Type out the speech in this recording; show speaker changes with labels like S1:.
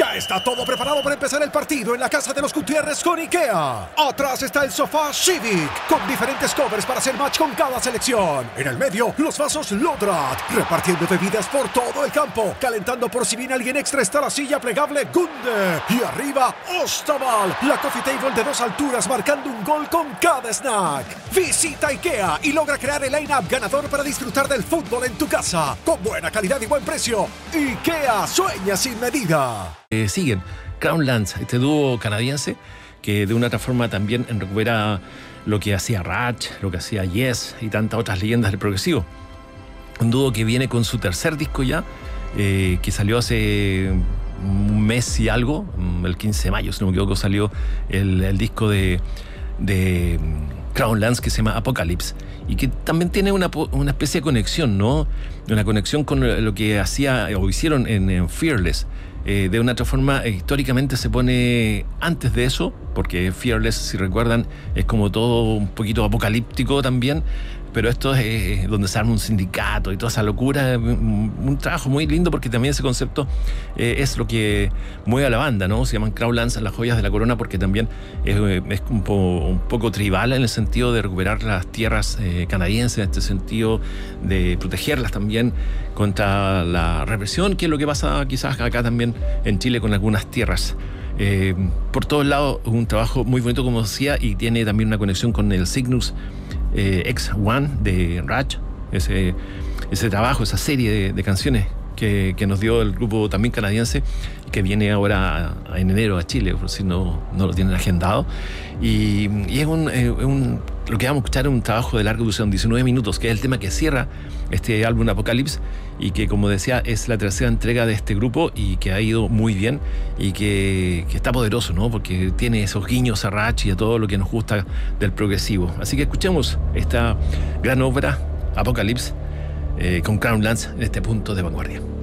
S1: Ya está todo preparado para empezar el partido en la casa de los Gutiérrez con IKEA. Atrás está el sofá Civic, con diferentes covers para hacer match con cada selección. En el medio, los vasos Lodrat, repartiendo bebidas por todo el campo. Calentando por si viene alguien extra está la silla plegable Gunde. Y arriba, Ostaval, la coffee table de 2 alturas marcando un gol con cada snack. Visita IKEA y logra crear el line-up ganador para disfrutar del fútbol en tu casa. Con buena calidad y buen precio. IKEA sueña sin medida.
S2: Siguen Crown Lands, este dúo canadiense que de una otra forma también recupera lo que hacía Ratch, lo que hacía Yes y tantas otras leyendas del progresivo. Un dúo que viene con su tercer disco ya, que salió hace un mes y algo, el 15 de mayo, si no me equivoco, salió el disco de Crown Lands que se llama Apocalypse y que también tiene una especie de conexión, ¿no? Una conexión con lo que hacía o hicieron en Fearless. De una otra forma, históricamente se pone antes de eso, porque Fearless, si recuerdan, es como todo un poquito apocalíptico también, pero esto es donde se arma un sindicato y toda esa locura, un trabajo muy lindo porque también ese concepto es lo que mueve a la banda, ¿no? Se llaman Crowlands, las joyas de la corona, porque también es un poco tribal en el sentido de recuperar las tierras canadienses, en este sentido de protegerlas también contra la represión, que es lo que pasa quizás acá también en Chile con algunas tierras. Por todos lados, un trabajo muy bonito, como decía, y tiene también una conexión con el Cygnus X1 de Ratch, ese trabajo, esa serie de canciones que nos dio el grupo también canadiense, que viene ahora en enero a Chile, por si no lo tienen agendado. Y es lo que vamos a escuchar es un trabajo de larga duración, 19 minutos, que es el tema que cierra este álbum Apocalypse, y que, como decía, es la tercera entrega de este grupo y que ha ido muy bien y que está poderoso, ¿no? Porque tiene esos guiños a Ratch y a todo lo que nos gusta del progresivo. Así que escuchemos esta gran obra, Apocalypse, con Crown Lands en este punto de vanguardia.